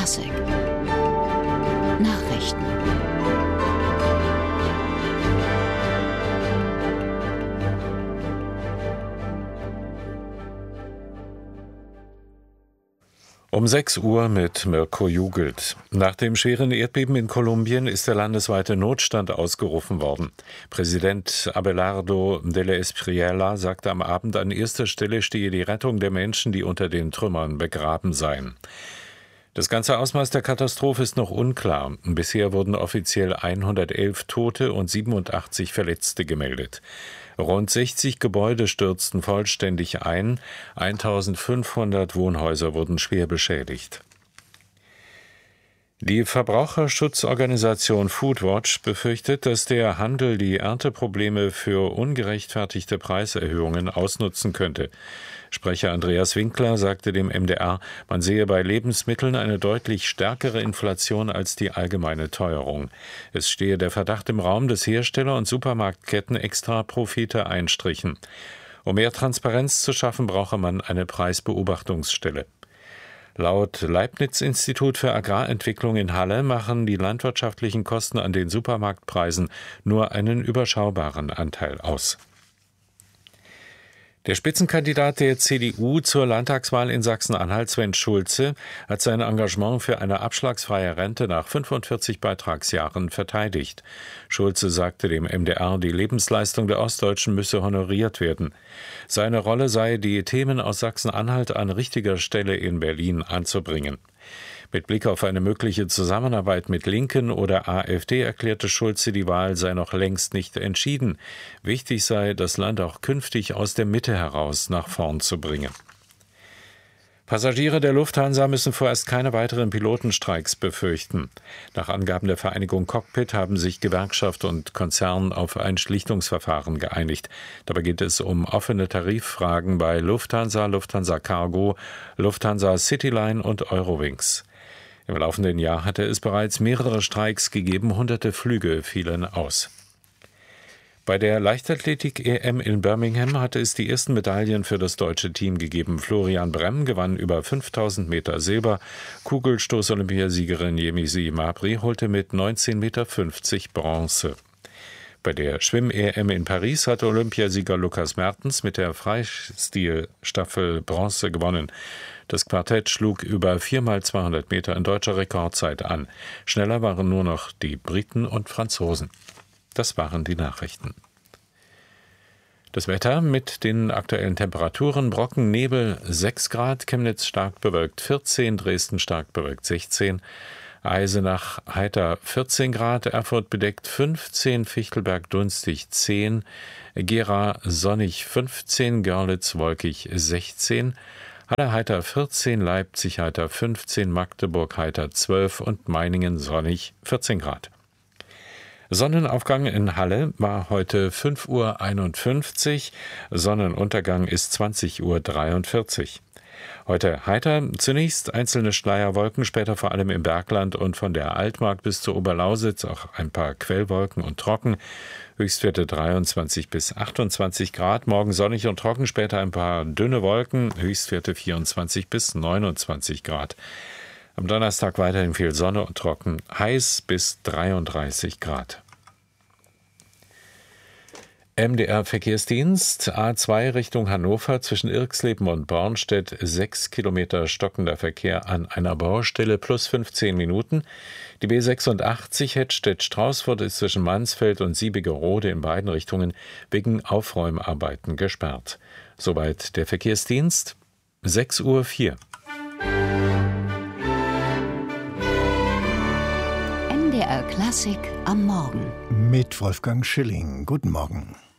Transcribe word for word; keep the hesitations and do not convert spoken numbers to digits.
Klassik Nachrichten. Um sechs Uhr mit Mirko Jugelt. Nach dem schweren Erdbeben in Kolumbien ist der landesweite Notstand ausgerufen worden. Präsident Abelardo de la Espriella sagte am Abend, an erster Stelle stehe die Rettung der Menschen, die unter den Trümmern begraben seien. Das ganze Ausmaß der Katastrophe ist noch unklar. Bisher wurden offiziell hundertelf Tote und siebenundachtzig Verletzte gemeldet. Rund sechzig Gebäude stürzten vollständig ein, eintausendfünfhundert Wohnhäuser wurden schwer beschädigt. Die Verbraucherschutzorganisation Foodwatch befürchtet, dass der Handel die Ernteprobleme für ungerechtfertigte Preiserhöhungen ausnutzen könnte. Sprecher Andreas Winkler sagte dem M D R, man sehe bei Lebensmitteln eine deutlich stärkere Inflation als die allgemeine Teuerung. Es stehe der Verdacht im Raum, dass Hersteller und Supermarktketten extra Profite einstrichen. Um mehr Transparenz zu schaffen, brauche man eine Preisbeobachtungsstelle. Laut Leibniz-Institut für Agrarentwicklung in Halle machen die landwirtschaftlichen Kosten an den Supermarktpreisen nur einen überschaubaren Anteil aus. Der Spitzenkandidat der C D U zur Landtagswahl in Sachsen-Anhalt, Sven Schulze, hat sein Engagement für eine abschlagsfreie Rente nach fünfundvierzig Beitragsjahren verteidigt. Schulze sagte dem M D R, die Lebensleistung der Ostdeutschen müsse honoriert werden. Seine Rolle sei, die Themen aus Sachsen-Anhalt an richtiger Stelle in Berlin anzubringen. Mit Blick auf eine mögliche Zusammenarbeit mit Linken oder AfD erklärte Schulze, die Wahl sei noch längst nicht entschieden. Wichtig sei, das Land auch künftig aus der Mitte heraus nach vorn zu bringen. Passagiere der Lufthansa müssen vorerst keine weiteren Pilotenstreiks befürchten. Nach Angaben der Vereinigung Cockpit haben sich Gewerkschaft und Konzern auf ein Schlichtungsverfahren geeinigt. Dabei geht es um offene Tariffragen bei Lufthansa, Lufthansa Cargo, Lufthansa Cityline und Eurowings. Im laufenden Jahr hatte es bereits mehrere Streiks gegeben, hunderte Flüge fielen aus. Bei der Leichtathletik-E M in Birmingham hatte es die ersten Medaillen für das deutsche Team gegeben. Florian Bremm gewann über fünftausend Meter Silber. Kugelstoß-Olympiasiegerin Yemisi Mabry holte mit neunzehn Meter fünfzig Bronze. Bei der Schwimm-E M in Paris hatte Olympiasieger Lukas Mertens mit der Freistil-Staffel Bronze gewonnen. Das Quartett schlug über vier mal zweihundert Meter in deutscher Rekordzeit an. Schneller waren nur noch die Briten und Franzosen. Das waren die Nachrichten. Das Wetter mit den aktuellen Temperaturen: Brocken, Nebel sechs Grad, Chemnitz stark bewölkt vierzehn, Dresden stark bewölkt sechzehn, Eisenach heiter vierzehn Grad, Erfurt bedeckt fünfzehn, Fichtelberg dunstig zehn, Gera sonnig fünfzehn, Görlitz wolkig sechzehn, Halle heiter vierzehn, Leipzig heiter fünfzehn, Magdeburg heiter zwölf und Meiningen sonnig vierzehn Grad. Sonnenaufgang in Halle war heute fünf Uhr einundfünfzig, Sonnenuntergang ist zwanzig Uhr dreiundvierzig. Heute heiter, zunächst einzelne Schleierwolken, später vor allem im Bergland und von der Altmark bis zur Oberlausitz auch ein paar Quellwolken und trocken. Höchstwerte dreiundzwanzig bis achtundzwanzig Grad, morgen sonnig und trocken, später ein paar dünne Wolken, Höchstwerte vierundzwanzig bis neunundzwanzig Grad. Am Donnerstag weiterhin viel Sonne und trocken, heiß bis dreiunddreißig Grad. M D R-Verkehrsdienst, A zwei Richtung Hannover zwischen Irxleben und Bornstedt, sechs Kilometer stockender Verkehr an einer Baustelle plus fünfzehn Minuten. Die B sechsundachtzig Hettstedt-Straußfurt ist zwischen Mansfeld und Siebigerode in beiden Richtungen wegen Aufräumarbeiten gesperrt. Soweit der Verkehrsdienst, sechs Uhr vier. M D R Klassik am Morgen Mit Wolfgang Schilling. Guten Morgen.